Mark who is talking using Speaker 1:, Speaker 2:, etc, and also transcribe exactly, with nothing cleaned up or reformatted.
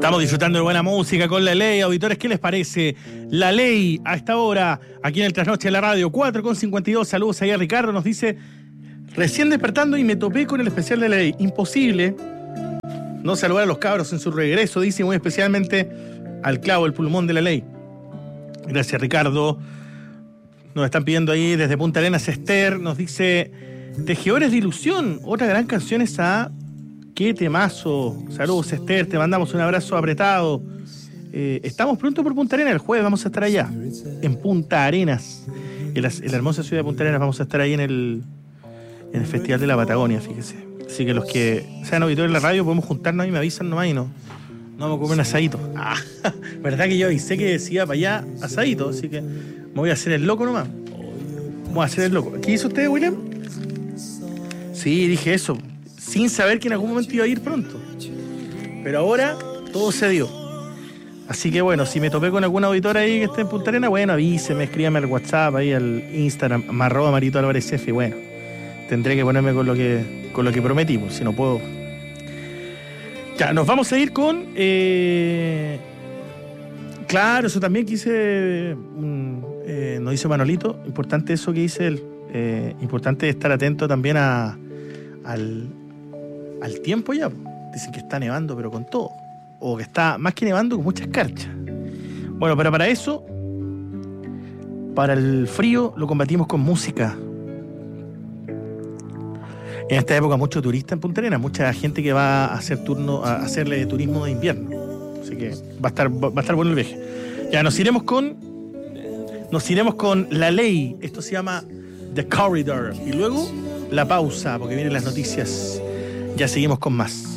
Speaker 1: Estamos disfrutando de buena música con La Ley. Auditores, ¿qué les parece? La Ley, a esta hora, aquí en el Trasnoche de la Radio, cuatro con cincuenta y dos. Saludos ahí a Ricardo, nos dice: recién despertando y me topé con el especial de La Ley. Imposible no saludar a los cabros en su regreso, dice, muy especialmente al clavo, el pulmón de La Ley. Gracias, Ricardo. Nos están pidiendo ahí desde Punta Arenas, Esther, nos dice: Tejedores de Ilusión, otra gran canción esa. ¡Qué temazo! Saludos, Esther, te mandamos un abrazo apretado. Eh, estamos pronto por Punta Arenas, el jueves vamos a estar allá, en Punta Arenas, en la, en la hermosa ciudad de Punta Arenas. Vamos a estar ahí en el, en el Festival de la Patagonia, fíjese. Así que los que sean auditores de la radio podemos juntarnos y me avisan nomás y no, no vamos a comer un asadito. Ah, verdad que yo avisé que decía para allá asadito, así que me voy a hacer el loco nomás. Voy a hacer el loco. ¿Qué hizo usted, William? Sí, dije eso, sin saber que en algún momento iba a ir pronto. Pero ahora todo se dio. Así que bueno, si me topé con alguna auditora ahí que esté en Punta Arenas, bueno, avíseme, escríbame al WhatsApp, ahí al Instagram, arroba Marito Álvarez F, y bueno, tendré que ponerme con lo que, con lo que prometí, pues, si no puedo. Ya, nos vamos a ir con... Eh... Claro, eso también quise... Mm, eh, nos dice Manolito, importante eso que dice él. Eh, importante estar atento también a, al... al tiempo ya. Dicen que está nevando, pero con todo. O que está más que nevando, con mucha escarcha. Bueno, pero para eso, para el frío, lo combatimos con música. En esta época, mucho turista en Punta Arenas, mucha gente que va a hacer turno, a hacerle turismo de invierno. Así que va a estar, va a estar bueno el viaje. Ya, nos iremos con. Nos iremos con La Ley. Esto se llama The Corridor. Y luego la pausa, porque vienen las noticias. Ya seguimos con más.